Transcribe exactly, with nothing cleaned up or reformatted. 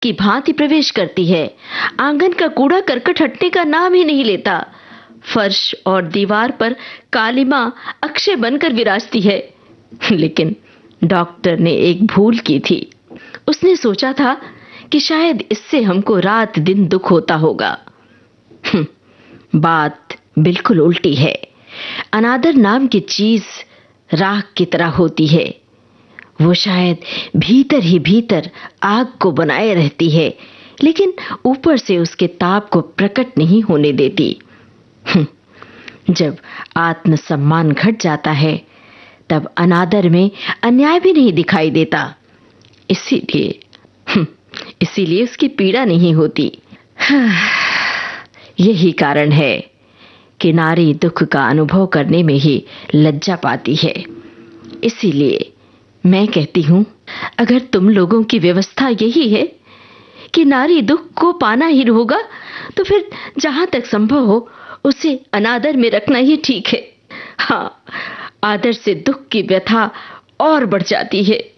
की भांति प्रवेश करती है। आंगन का कूड़ा करकट हटने का नाम ही नहीं लेता। फर्श और दीवार पर कालिमा अक्षय बनकर विराजती है। लेकिन डॉक्टर ने एक भूल की थी। उसने सोचा था कि शायद इससे हमको रात दिन दुख होता होगा। बात बिल्कुल उल्टी है। अनादर नाम की चीज राख की तरह होती है। वो शायद भीतर ही भीतर आग को बनाए रहती है, लेकिन ऊपर से उसके ताप को प्रकट नहीं होने देती। जब आत्मसम्मान घट जाता है तब अनादर में अन्याय भी नहीं दिखाई देता। इसीलिए इसीलिए उसकी पीड़ा नहीं होती। यही कारण है कि नारी दुख का अनुभव करने में ही लज्जा पाती है। इसीलिए मैं कहती हूं, अगर तुम लोगों की व्यवस्था यही है कि नारी दुख को पाना ही होगा, तो फिर जहां तक संभव हो उसे अनादर में रखना ही ठीक है। हाँ, आदर से दुख की व्यथा और बढ़ जाती है।